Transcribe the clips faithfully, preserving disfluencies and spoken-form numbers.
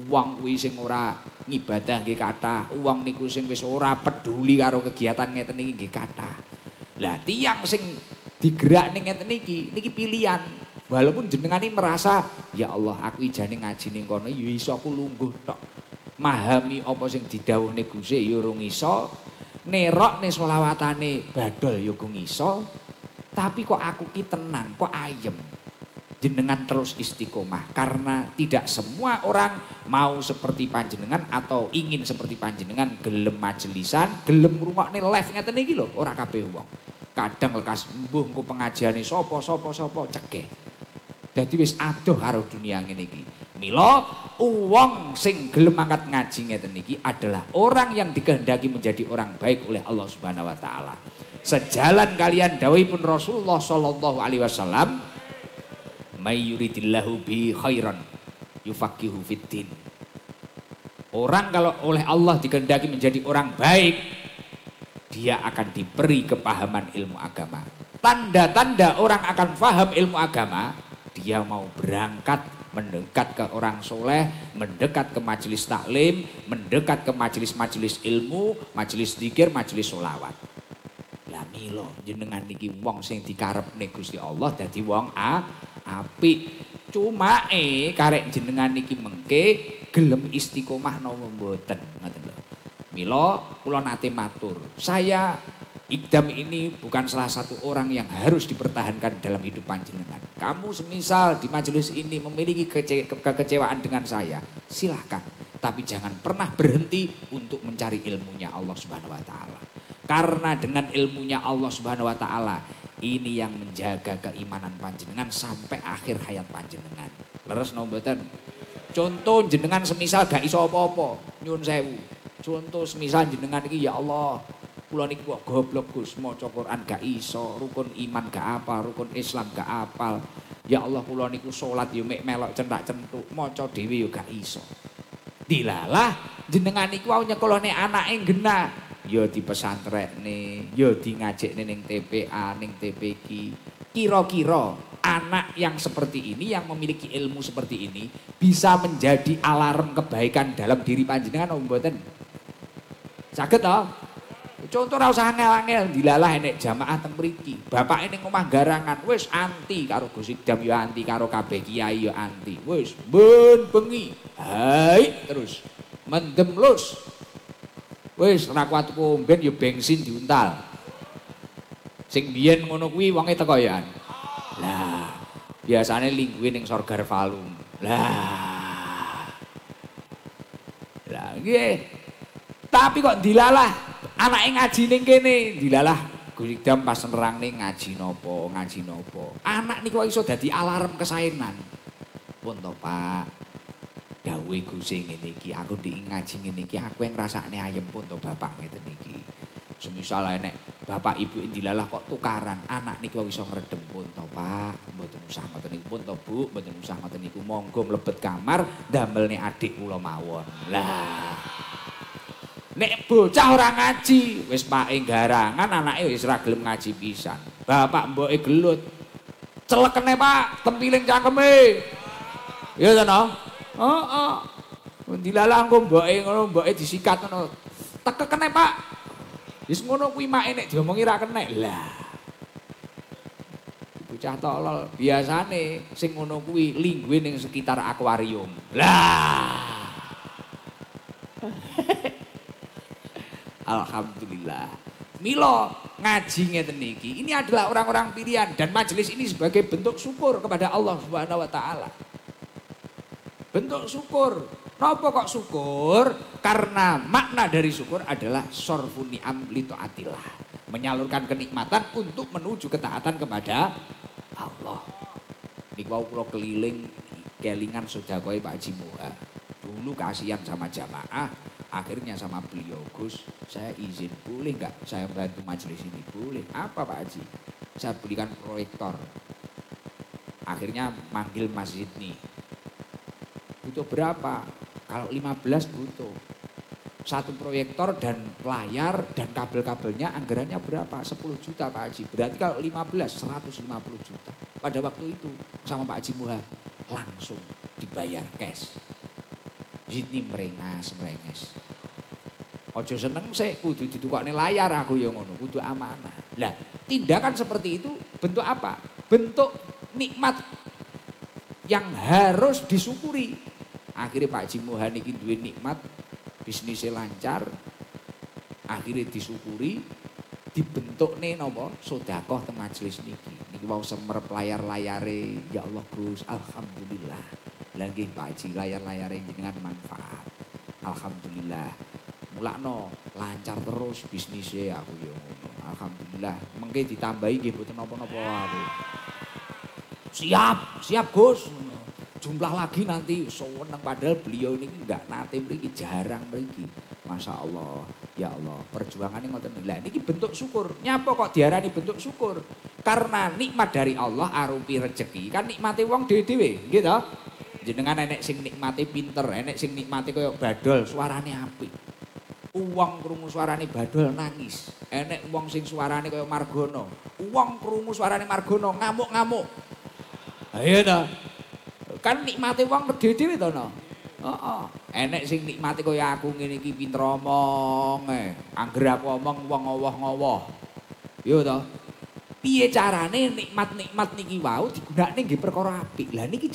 Wong kuwi sing ora ngibadah nggih kathah, wong niku sing wis ora peduli karo kegiatan ngeten iki nggih kathah. Lah tiyang sing digerak ning ngeten iki, niki pilihan. Walaupun jenengan ini merasa, ya Allah aku ijane ngaji ning kono ya iso aku lungguh tok. Mahami apa sing didhawuhne Gusti ya urung iso, nerokne selawatane badol ya gung iso. Tapi kok aku ki tenang, kok ayem. Jenengan terus istiqomah karena tidak semua orang mau seperti panjenengan atau ingin seperti panjenengan gelem majelisan, gelem ngrungokne live ngeten iki lho, ora kabeh wong. Kadang lekas mbuh engko pengajiane sapa sapa sapa cegeh. Dadi wis adoh karo dunia ngene iki. Mila wong sing gelem angkat ngaji ngeten iki adalah orang yang dikehendaki menjadi orang baik oleh Allah Subhanahu wa taala. Sejalan kalian dawuhipun Rasulullah sallallahu alaihi wasallam, may yuridillahu bi khairan yufaqihu fiddin. Orang kalau oleh Allah dikehendaki menjadi orang baik, dia akan diberi kepahaman ilmu agama. Tanda-tanda orang akan paham ilmu agama, dia mau berangkat mendekat ke orang soleh, mendekat ke majelis taklim, mendekat ke majelis-majelis ilmu, majelis zikir, majelis sholawat. Lah milo jenengan niki wong sing dikarepne Gusti Allah dadi wong a apik. Cuma eh karek jenengan niki mengke gelem istiqomah napa mboten ngoten lho. Mila kula nate matur, saya Ikdam ini bukan salah satu orang yang harus dipertahankan dalam hidup panjenengan. Kamu semisal di majelis ini memiliki kece kekecewaan dengan saya, silahkan. Tapi jangan pernah berhenti untuk mencari ilmunya Allah Subhanahu wa taala. Karena dengan ilmunya Allah Subhanahu wa taala ini yang menjaga keimanan panjenengan sampai akhir hayat panjenengan. Leres napa mboten? Contoh jenengan semisal gak iso apa-apa, nyuwun sewu. Contoh semisal jenengan iki ya Allah, kula niku kok goblok Gus, maca Quran gak iso, rukun iman gak apal, rukun Islam gak apal. Ya Allah kula niku salat yo mek melok centak-centuk, maca dhewe yo gak iso. Dilalah jenengan niku wau nyekolone anake genah, ya di pesantrekne, ya di ngajekne ning T P A, ning T P Q. Kira-kira anak yang seperti ini, yang memiliki ilmu seperti ini bisa menjadi alarm kebaikan dalam diri panjenengan apa mboten? Saged to? Contoh ra usah angel-angel, dilalah enek jamaah teng mriki. Bapake ning omah garangan wis anti karo Gus Idam ya anti karo kabeh kiai ya anti. Wis ben bengi. Hai terus mendem lus. Wis ora kuat komben ya bensin diuntal. Sing biyen ngono kuwi wonge teko ya. Lah, biasane lingguhe ning Sorgar Valum. Lah. Lah nggih. Tapi kok dilalah anake ngaji ning kene, dilalah Gus Idam pas nerang ning ngaji nopo, ngaji nopo. Anak niku iso dadi alarm kesaenan. Pun to, Pak. Dawuhe Gus ngene iki, aku di ngaji ngene iki aku yang ngrasakne ayem pun to Bapak ngeten iki. Semisal enek bapak ibu dilalah kok tukaran, anak niku iso ngredem pun to, Pak. Mboten usah ngoten niku pun to, Bu, mboten usah ngoten niku. Monggo mlebet kamar damelne adik kula mawon. Lah. Nek bocah ora ngaji, wis pake garangan anake wis ora gelem ngaji pisan. Bapak mboke gelut. Celekene, Pak, tempiling cangkeme. Ya to no? Heeh. Dilalah engko mboke ngono, mboke disikat ngono. Tekekene, Pak. Wis ngono kuwi make nek diomongi ra kenek. Lah. Bocah tolol biasane sing ngono kuwi lingguhe ning sekitar akuarium. Lah. Alhamdulillah. Milo ngaji ngeten niki, ini adalah orang-orang pilihan dan majelis ini sebagai bentuk syukur kepada Allah Subhanahu wa taala. Bentuk syukur. Napa kok syukur? Karena makna dari syukur adalah sorfun ni'am li taatillah. Menyalurkan kenikmatan untuk menuju ketaatan kepada Allah. Niku wau kula keliling kelingan sedekahe Pak Haji Moha. Dulu kasihan sama jamaah. Akhirnya sama beliau, Gus, saya izin, boleh nggak saya bantu majelis ini? Boleh. Apa Pak Haji? Saya belikan proyektor. Akhirnya manggil Mas Zidni. Butuh berapa? Kalau lima belas butuh. Satu proyektor dan layar dan kabel-kabelnya anggarannya berapa? sepuluh juta Pak Haji. Berarti kalau lima belas, seratus lima puluh juta. Pada waktu itu sama Pak Haji Moha langsung dibayar cash. Zidni merengas, merenges. Ojo seneng sih, kudu ditukokne layar aku ya ngono, kudu amanah. Lah, tindakan seperti itu bentuk apa? Bentuk nikmat yang harus disyukuri. Akhirnya Pak Haji Mohan iki duwe nikmat, bisnisnya lancar, akhirnya disyukuri, dibentukne napa sedekah teng majelis niki. Niki wau semerep layar-layare, ya Allah Gus, alhamdulillah. Lah nggih Pak Haji layar-layare jenengan manfaat. Alhamdulillah. Mulakno lancar terus bisnisnya aku ya ngono. Alhamdulillah. Mengke ditambahi nggih mboten napa-napa aku. Siap, siap Gus. Jumlah lagi nanti seneng padahal beliau ini enggak nate mriki jarang mriki. Masya Allah, ya Allah, perjuangannya ngoten nilai. Ini bentuk syukur. Nyapa kok diarani bentuk syukur? Karena nikmat dari Allah arupi rezeki. Kan nikmati wong dhewe-dhewe, gitu. Jenengan enek sing nikmati pinter, enek sing nikmati kaya badol, suarane apik. Uang krungu suarane badol nangis. Enek wong sing suarane kaya Margono. Uang krungu suarane Margono ngamuk-ngamuk. Ayo ta. Kan nikmati wong dhewe-dhewe to no. Heeh. Enek sing nikmati kaya aku ngene iki pinter omong e. Angger aku omong wong ngowoh-ngowoh. Yo to. Piye carane nikmat-nikmat niki wau digunakne nggih perkara apik. Lah niki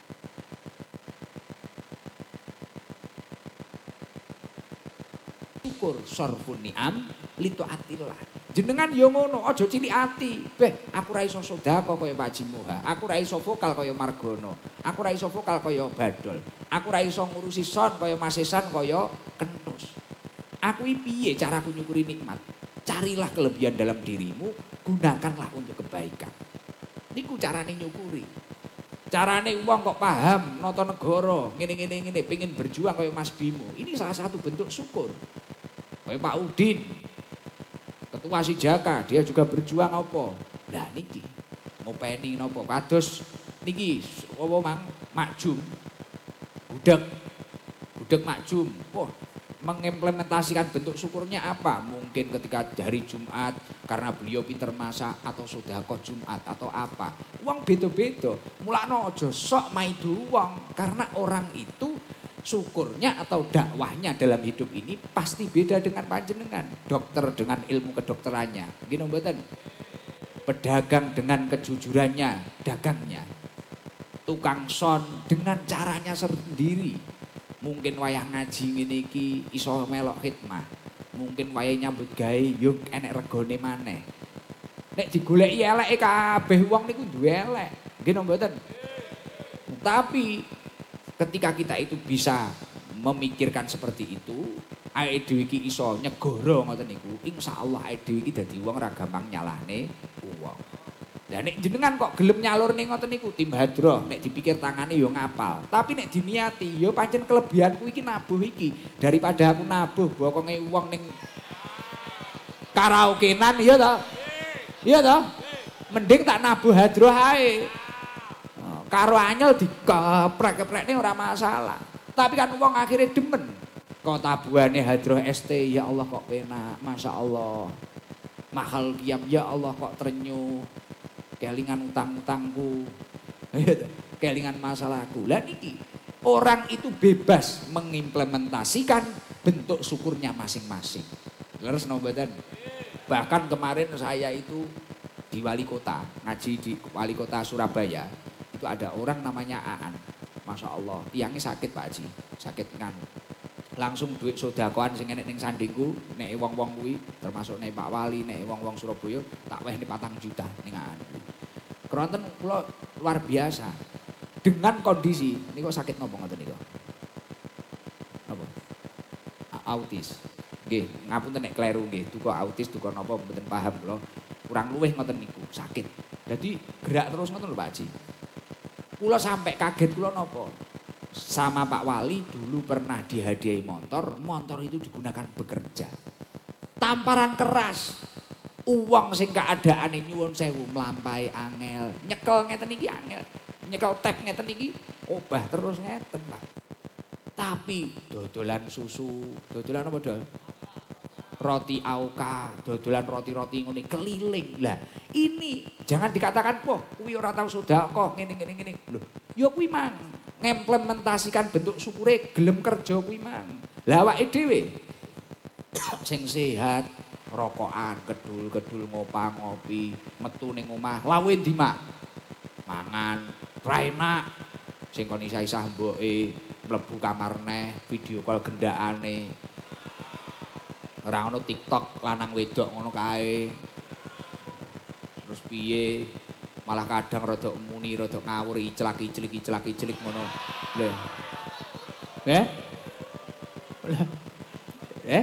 syukur sorfun ni'am litu atillah. Jenengan yo ngono, aja cilik ati. Beh, aku ra iso sedekah kaya Pak Haji Moha. Aku ra iso vokal kaya Margono. Aku ra iso vokal kaya Badol. Aku ra iso ngurusi son kaya Masesan kaya Kentus. Aku iki piye caraku nyukuri nikmat? Carilah kelebihan dalam dirimu, gunakanlah untuk kebaikan. Niku carane nyukuri. Carane wong kok paham nata negara, ngene-ngene ngene pengin berjuang kaya Mas Bimo. Ini salah satu bentuk syukur. Kaya Pak Udin, Ketua Sijaka, dia juga berjuang apa? Lah niki ngopeni napa? Kados niki apa Mang Makjum. Gudeg. Gudeg Makjum. Wah, mengimplementasikan bentuk syukurnya apa? Mungkin ketika hari Jumat karena beliau pinter masak atau sedekah Jumat atau apa. Wong beda-beda. Mulakno aja sok maidu wong karena orang itu syukurnya atau dakwahnya dalam hidup ini pasti beda dengan panjenengan. Dokter dengan ilmu kedokterannya, gini mboten. Pedagang dengan kejujurannya, dagangnya. Tukang son dengan caranya sendiri. Mungkin wayah ngaji ngene iki iso melok khidmah. Mungkin wayah nyambut gawe yo enek regane maneh. Nek digoleki eleke kabeh wong niku duwe elek, nggih mboten. Tapi ketika kita itu bisa memikirkan seperti itu, awake dhewe iki iso nyegoro ngoten niku, insyaallah awake dhewe iki dadi wong ra gampang nyalahne wong. Lah nek jenengan kok gelem nyalurne ngoten niku tim hadroh, nek dipikir tangane yo ngapal. Tapi nek diniati yo pancen kelebihanku iki nabuh iki daripada aku nabuh bokonge wong ning karaokenan iya to? Iya to? Mending tak nabuh hadroh ae. Karo anyel dikeprek-keprek ini ora masalah. Tapi kan uang akhirnya demen. Kok tabuhannya hadroh S T, ya Allah kok penak, Masya Allah. Mahal kiam, ya Allah kok terenyuh. Kelingan utang-utangku. Kelingan masalahku. Lah niki, orang itu bebas mengimplementasikan bentuk syukurnya masing-masing. Leres nombatan. Bahkan kemarin saya itu di wali kota, ngaji di wali kota Surabaya. Itu ada orang namanya Aan, Masya Allah, tiangnya sakit Pak Haji, sakit kan. Langsung duit sodakoan sing enek ning sandingku, nek wong-wong kuwi termasuk nek Pak Wali, nek wong-wong Surabaya tak wehne patang juta ning Aan. Kronten kula luar biasa. Dengan kondisi niku sakit napa ngoten niku? Napa? Autis. Nggih, ngapunten nek kleru nggih, duka autis, duka napa mboten paham kula. Kurang luwih ngoten niku, sakit. Jadi gerak terus ngoten lho Pak Haji. Kula sampai kaget kula nopo. Sama Pak Wali dulu pernah dihadiahi motor, motor itu digunakan bekerja. Tamparan keras. Uang sing keadaan ini nyuwun sewu melampaui angel, nyekel ngeten iki angel. Nyekel tap ngeten iki obah terus ngeten, Pak. Tapi dodolan susu, dodolan apa dol? Roti auka, dodolan roti-roti ngene keliling. Lah, ini jangan dikatakan, "Wah, kuwi ora tau sedekah ngene ngene ngene." Lho, ya kuwi mang ngimplementasikan bentuk syukure gelem kerja kuwi mang. Lah awake dhewe sing sehat, rokokan, kedul-kedul ngopa-ngopi, metu ning omah, lawe ndi mak? Mangan, ra enak. Sing kon isah-isah mboke mlebu kamar neh, video call gendakane. Ora ono TikTok lanang wedok ngono kae. Terus piye? Malah kadang rada muni, rada ngawur, iclak-iclik, iclak-iclik ngono. Lho. Eh? Lah. Eh?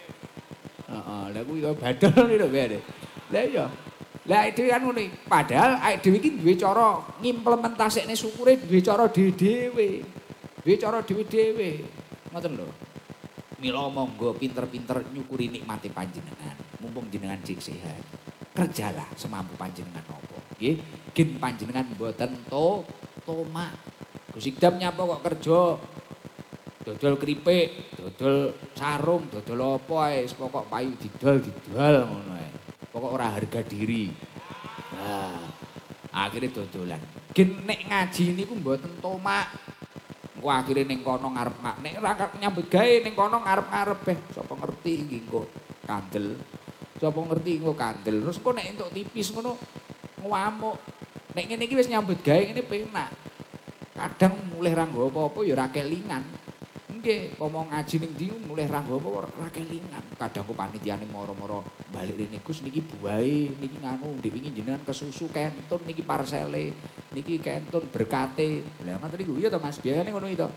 Heeh, lha kuwi kok badal lho bare. Lah iya. Lah awake dhewe kan ngono iki. Padahal awake dhewe iki duwe cara ngimplementasikne syukure duwe cara dhewe-dhewe. Duwe cara dhewe-dhewe. Ngoten lho. Mila monggo pinter-pinter nyukuri nikmate panjenengan. Mumpung jenengan jek sehat. Kerjalah semampu panjenengan apa. Nggih, gen panjenengan mboten to tomak. Gus Ikdam nyapa kok kerja dodol keripik, dodol sarung, dodol apa ae, pokok payu didol didol ngono ae. Pokok ora harga diri. Nah, akhirnya dodolan. Gen nek ngaji niku mboten tomak. Engko akhire ning kono ngarep nek ora nyambut gawe ning kono ngarep-ngarep eh sapa ngerti iki engko kandel. Sapa ngerti engko kandel. Terus engko nek entuk tipis ngono ngamuk. Nek ngene iki wis nyambut gawe ngene penak. Kadang mulih ra nggo apa-apa ya ora kelingan. Nggih, ngomong ngaji ning ndi mulih ra nggo apa ora kelingan. Kadang ku panitiane moro-moro balik rene Gus niki buahe niki nganu ndek wingi jenengan kesusu kentun niki parsele. Niki kentun berkate. Lah ngoten niku iya to Mas, biasane ngono iki to.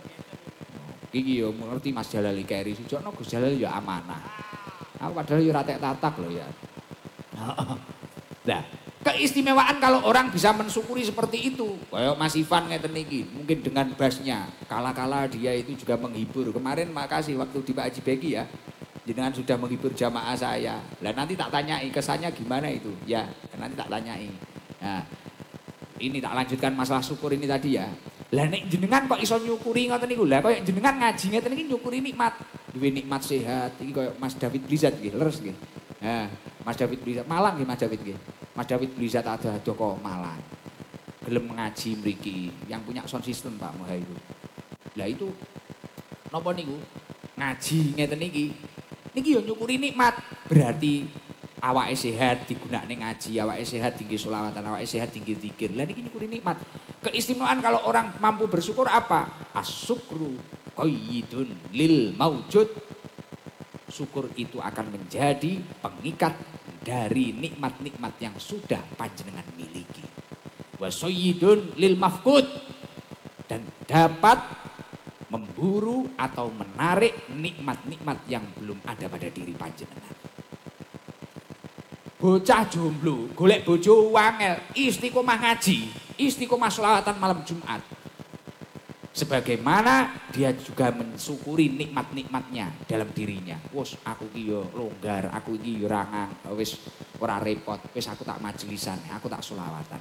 Iki yo ngerti Mas Jalali Keri sujokno Gus Jalal ya amanah. Aku padahal yo ora tek tatak lho ya. Heeh. Nah, keistimewaan kalau orang bisa mensyukuri seperti itu. Kayak Mas Ivan ngeten niki, mungkin dengan bassnya. Kala-kala dia itu juga menghibur. Kemarin makasih waktu di Pak Haji Begi ya. Jenengan sudah menghibur jamaah saya. Lah nanti tak tanyai kesannya gimana itu. Ya, nanti tak tanyai. Nah, ini tak lanjutkan masalah syukur ini tadi ya. Lah nek jenengan kok iso nyukuri ngoten niku. Lah kok jenengan ngaji ngeten niki nyukuri nikmat. Duwe nikmat sehat. Iki koyo Mas David Blizat nggih, leres nggih. Nah, Mas David Blizat Malang nggih Mas David nggih. Mas David Blizat ada Joko Malang. Gelem ngaji mriki yang punya sound system Pak Muhairu. Lah itu napa niku? Ngaji ngeten niki. Niki yo nyukuri nikmat. Berarti awake sehat digunakne ngaji, awake sehat tinggi sholawatan, awake sehat tinggi zikir. Lah niki nyukuri nikmat. Keistimewaan kalau orang mampu bersyukur apa? As-syukru qayyidun lil maujud. Syukur itu akan menjadi pengikat dari nikmat-nikmat yang sudah panjenengan miliki. Wa sayyidun lil mafqud, dan dapat memburu atau menarik nikmat-nikmat yang belum ada pada diri panjenengan. Bocah jomblo, golek bojo wangel, istiqomah ngaji, istiqomah sholawatan malam Jumat. Sebagaimana dia juga mensyukuri nikmat-nikmatnya dalam dirinya. Wes aku iki yo longgar, aku iki yo rangang, wis ora repot, wis aku tak majelisan, aku tak sholawatan.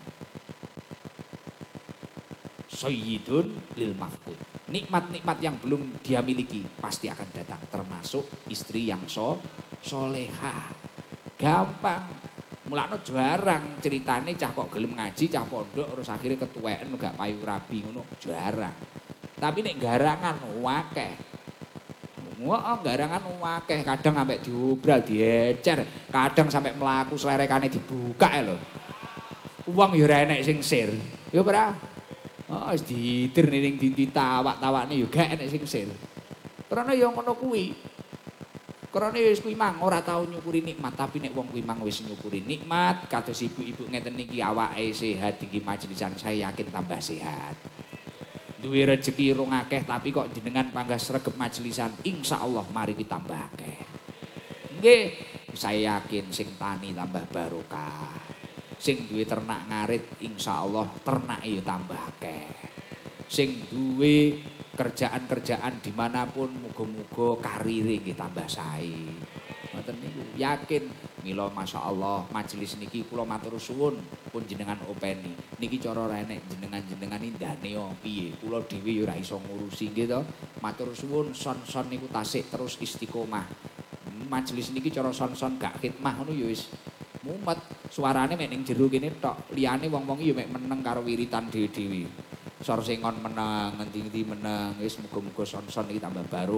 Sayyidun lil mafqud. Nikmat-nikmat yang belum dia miliki pasti akan datang, termasuk istri yang so soleha. Gampang. Mulane jarang ceritane cah kok gelem ngaji, cah pondok terus akhirnya ketuweken gak payu rabi ngono, jarang. Tapi nek garangan akeh. Wah, garangan akeh, kadang sampai diobral, diecer, kadang sampai mlaku slerekane dibuka lho. Wong ya ora enek sing sir. Ya ora. Oh, wis diitir ning dinti tawak-tawakne ya gak enek sing sir. Karena ya ngono kuwi. Karena wis kuwi mang ora tau nyukuri nikmat, tapi nek wong kuwi mang wis nyukuri nikmat, kados ibu-ibu ngeten niki awake sehat tinggi majelisan, saya yakin tambah sehat. Duwe rezeki rong akeh tapi kok jenengan panggah sregep majelisan, insyaallah mari kita tambah akeh. Nggih, saya yakin sing tani tambah barokah. Sing duwe ternak ngarit insyaallah ternake ya tambah akeh. Sing duwe kerjaan-kerjaan dimanapun muga-muga karire nggih tambah sae. Ngoten niku yakin mila masyaallah majelis niki kula matur suwun pun jenengan openi. Niki cara renek jenengan-jenengan indane yo piye. Kula dhewe yo ora iso ngurusi nggih to. Matur suwun son-son niku tasik terus istiqomah. Majelis niki cara son-son gak khidmah ngono yo wis mumet. Suarane mek ning jero kene tok. Liyane wong-wong yo mek meneng karo wiritan dhewe-dhewe. Sorsengon menang, ngendi-endi menang, wis muga-muga son-son iki tambah baru.